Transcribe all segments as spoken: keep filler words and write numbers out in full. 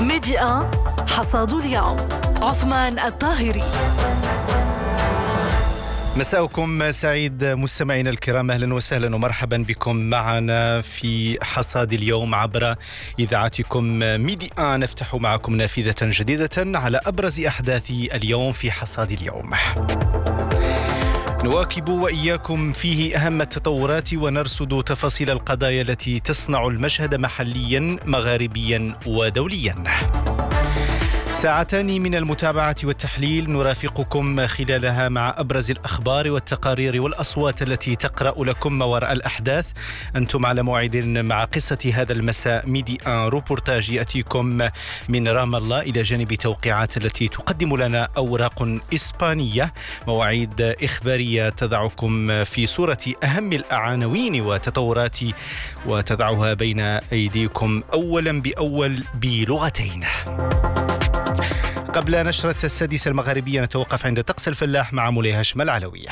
ميديا حصاد اليوم. عثمان الطاهري. مساءكم سعيد مستمعينا الكرام، أهلا وسهلا ومرحبا بكم معنا في حصاد اليوم عبر إذاعتكم ميديا. نفتح معكم نافذة جديدة على أبرز أحداث اليوم في حصاد اليوم. نواكب وإياكم فيه أهم التطورات ونرصد تفاصيل القضايا التي تصنع المشهد محليا مغاربيا ودوليا. ساعتان من المتابعة والتحليل نرافقكم خلالها مع أبرز الأخبار والتقارير والأصوات التي تقرأ لكم ما وراء الأحداث. أنتم على موعد مع قصة هذا المساء ميديا، روبورتاج يأتيكم من رام الله إلى جانب توقيعات التي تقدم لنا أوراق إسبانية، مواعيد إخبارية تضعكم في صورة أهم العناوين وتطورات وتضعها بين أيديكم أولا بأول بلغتين. قبل نشرة السادسة المغاربية نتوقف عند طقس الفلاح مع مولاي هاشم العلوية.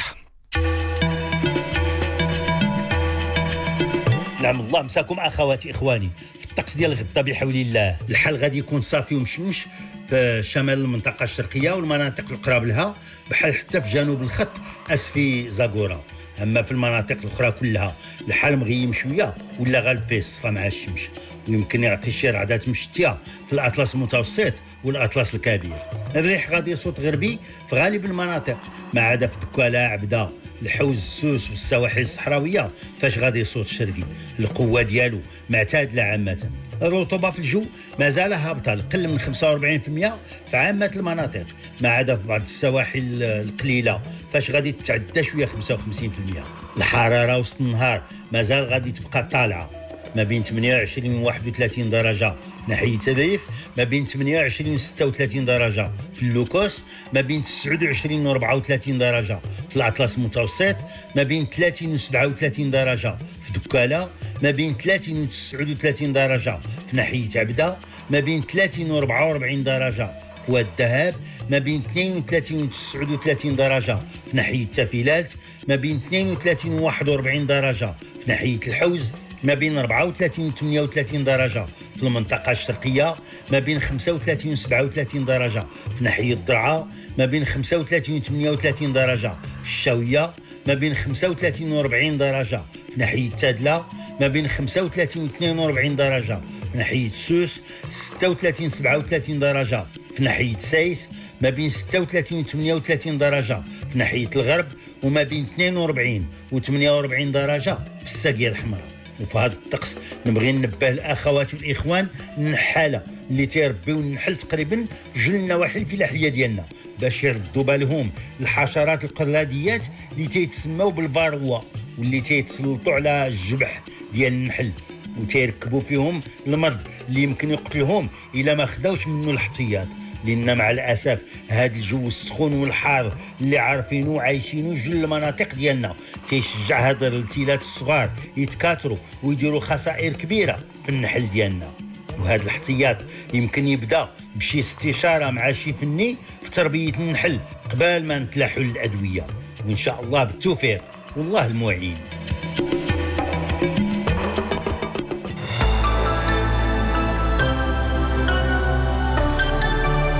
نعم الله مساكم أخواتي إخواني. في الطقس ديال غدا بحول الله الحال غادي يكون صافي ومشمش في شمال المنطقة الشرقية والمناطق القراب لها، بحال حتى في جنوب الخط أسفي زاغورا. أما في المناطق الأخرى كلها الحال مغيم شوية ولا غالب فيه الصفا مع الشمس، ويمكن يعطي شي رعدات مشتية في الأطلس المتوسط والأطلس الكبير. الريح غادي يصوت غربي في غالب المناطق، ما عدا في دكالة، عبدة، الحوز، السوس والسواحل الصحراوية فاش غادي يصوت شرقي. القوة ديالو معتادلة عامة. الرطوبة في الجو مازال هابطة لقل من خمسة وأربعين بالمئة في عامة المناطق، ما عدا في بعض السواحل القليلة فاش غادي تتعدى شوية خمسة وخمسين بالمئة. الحرارة وسط النهار مازال غادي تبقى طالعة، ما بين ثمانية وعشرين و واحد وثلاثين درجة ناحية تبريف، ما بين ثمانية وعشرين و ستة وثلاثين درجة في اللوكوس، ما بين تسعة وعشرين و أربعة وثلاثين درجة في الأطلس المتوسط، ما بين ثلاثين و سبعة وثلاثين درجة في دكالة، ما بين ثلاثين و تسعة وثلاثين درجة في ناحية عبدة، ما بين ثلاثين و أربعة وأربعين درجة في واد الذهب، ما بين اثنين وثلاثين و تسعة وثلاثين درجة في ناحية تافيلات، ما بين اثنين وثلاثين و واحد وأربعين درجة في ناحية الحوز، ما بين أربعة وثلاثين و ثمانية وثلاثين درجة في المنطقة الشرقية، ما بين خمسة وثلاثين و سبعة وثلاثين درجة في ناحية الضرعة، ما بين خمسة وثلاثين و ثمانية وثلاثين درجة في الشاوية، ما بين خمسة وثلاثين و أربعين درجة في ناحية تادلة، ما بين خمسة وثلاثين و اثنين وأربعين درجة في ناحية سوس، ستة وثلاثين و سبعة وثلاثين درجة في ناحية سايس، ما بين ستة وثلاثين و ثمانية وثلاثين درجة في ناحية الغرب، وما بين اثنين وأربعين و ثمانية وأربعين درجة في الساقية الحمراء. وفي هذا الطقس نبغي ننبه الاخوات والاخوان النحاله اللي تيربيو النحل تقريبا في جل النواحي الفلاحيه ديالنا، باش يردوا بالهم الحشرات القراديات اللي تيتسموا بالفاروا واللي تيتسلطوا على الجبح ديال النحل وتيركبوا فيهم المرض اللي يمكن يقتلهم الا ما خداوش منه الاحتياط. لأن مع الأسف هذا الجو السخون والحار اللي عارفينه وعايشينه جل المناطق ديالنا تيشجع هذا الارتيلات الصغار يتكاثروا ويديروا خسائر كبيرة في النحل ديالنا. وهذا الاحتياط يمكن يبدأ بشي استشارة مع شي فني في تربية النحل قبل ما نتلاحوا الأدوية، وإن شاء الله بالتوفيق والله المعين.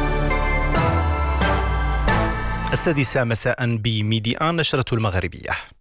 السادسة مساء بميديا، نشرة المغربية.